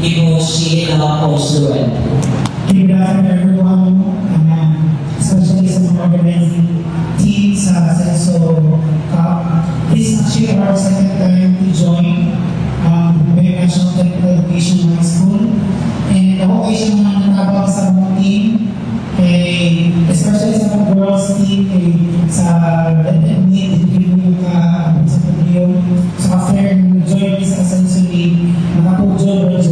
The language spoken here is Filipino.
negotiate ang postulan. Good afternoon, everyone. Especially sa mga organizing team sa Senso Cup. This is actually our second time to join May National Technical Education High School. And ako kayo siya mga natabang sa mga team, especially sa mga girls team, sa Red and Mid, yung sa podium. So after join sa Senso League, nakapudyo,